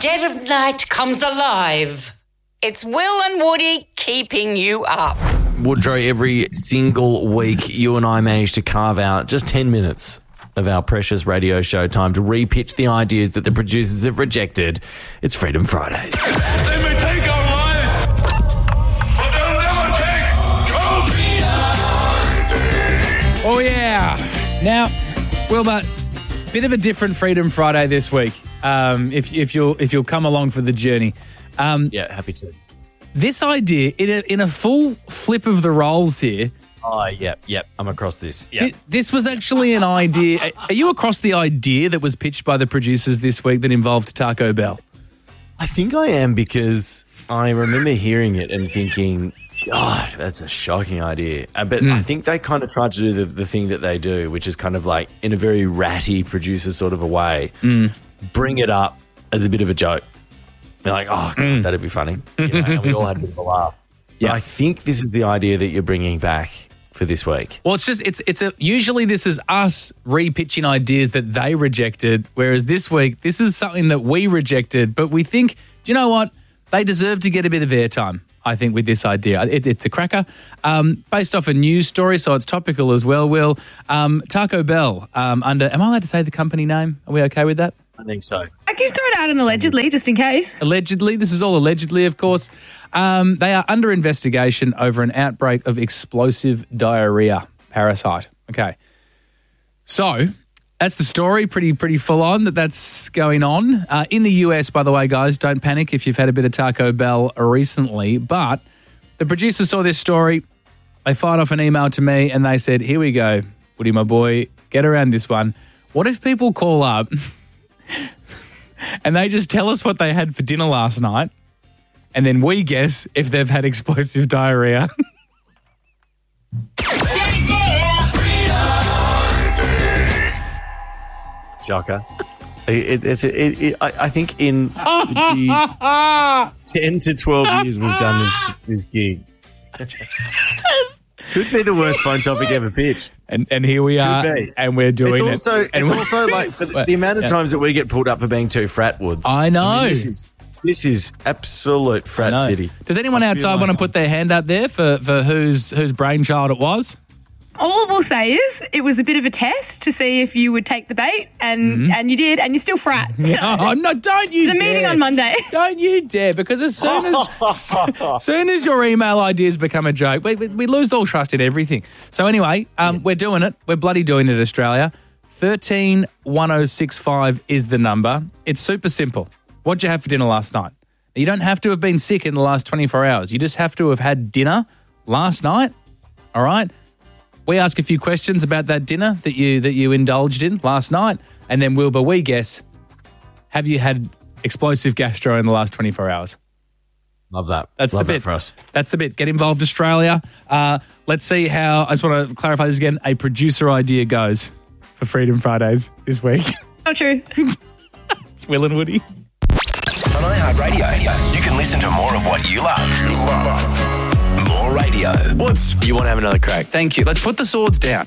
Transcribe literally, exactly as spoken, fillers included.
dead of night comes alive. It's Will and Woody keeping you up. Woodrow, every single week you and I manage to carve out just ten minutes of our precious radio show time to re-pitch the ideas that the producers have rejected. It's Freedom Friday. They may take our lives, but they'll never take your freedom. Oh, yeah. Now, Wilbur, bit of a different Freedom Friday this week, um, if, if, you'll, if you'll come along for the journey. Um, Yeah, happy to. This idea, in a, in a full flip of the roles here, Oh, yep, yep. I'm across this. Yeah. Th- This was actually an idea. Are you across the idea that was pitched by the producers this week that involved Taco Bell? I think I am because I remember hearing it and thinking, God, that's a shocking idea. Uh, But I think they kind of tried to do the, the thing that they do, which is kind of like in a very ratty producer sort of a way, bring it up as a bit of a joke. They're like, oh, God, that'd be funny. You know, and we all had a bit of a laugh. Yeah. But I think this is the idea that you're bringing back for this week. Well, it's just, it's, it's a, usually this is us re-pitching ideas that they rejected, whereas this week, this is something that we rejected, but we think, do you know what? They deserve to get a bit of airtime, I think, with this idea. It, it's a cracker. Um, based off a news story, so it's topical as well, Will. Um, Taco Bell, um, under, am I allowed to say the company name? Are we okay with that? I think so. I can throw it out and allegedly, just in case. Allegedly, this is all allegedly, of course. Um, they are under investigation over an outbreak of explosive diarrhea parasite. Okay. So that's the story, pretty pretty full on that that's going on. Uh, in the U S, by the way, guys, don't panic if you've had a bit of Taco Bell recently. But the producers saw this story. They fired off an email to me and they said, here we go, Woody, my boy, get around this one. What if people call up and they just tell us what they had for dinner last night, and then we guess if they've had explosive diarrhea? Shocker. It, it's, it, it, I, I think in the ten to twelve years we've done this, this gig, could be the worst phone topic ever pitched. And and here we are, Could be. and we're doing It's also, it. And it's we- also like for the, the amount of Yeah. times that we get pulled up for being too fratwoods. I know. mean, this is this is absolute frat No. city. Does anyone I feel outside like- want to put their hand up there for, for whose whose brainchild it was? All we'll say is it was a bit of a test to see if you would take the bait, and and you did, and you're still frat. So, Oh no! Don't you the dare! meeting on Monday. Don't you dare! Because as soon as as soon as your email ideas become a joke, we, we, we lose all trust in everything. So anyway, um, we're doing it. We're bloody doing it, Australia. Thirteen one zero six five is the number. It's super simple. What'd you have for dinner last night? You don't have to have been sick in the last twenty-four hours. You just have to have had dinner last night. All right. We ask a few questions about that dinner that you that you indulged in last night, and then Wilbur, we guess, have you had explosive gastro in the last twenty-four hours? Love that. That's Love the that bit for us. That's the bit. Get involved, Australia. Uh, let's see how. I just want to clarify this again. A producer idea goes for Freedom Fridays this week. Not true. It's Will and Woody. On iHeartRadio, you can listen to more of what you love. You love. More radio. What's you want to have another crack? Thank you. Let's put the swords down.